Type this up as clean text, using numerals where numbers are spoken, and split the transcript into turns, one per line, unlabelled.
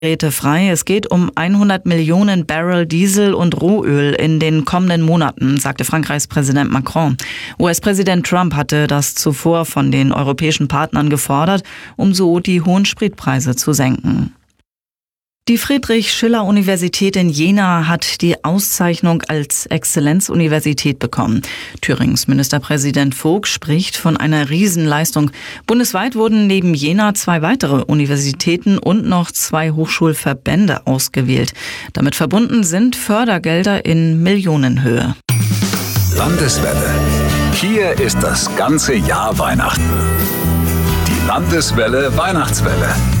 frei. Es geht um 100 Millionen Barrel Diesel und Rohöl in den kommenden Monaten, sagte Frankreichs Präsident Macron. US-Präsident Trump hatte das zuvor von den europäischen Partnern gefordert, um so die hohen Spritpreise zu senken. Die Friedrich-Schiller-Universität in Jena hat die Auszeichnung als Exzellenzuniversität bekommen. Thürings Ministerpräsident Vogt spricht von einer Riesenleistung. Bundesweit wurden neben Jena 2 weitere Universitäten und noch 2 Hochschulverbände ausgewählt. Damit verbunden sind Fördergelder in Millionenhöhe.
Landeswelle. Hier ist das ganze Jahr Weihnachten. Die Landeswelle Weihnachtswelle.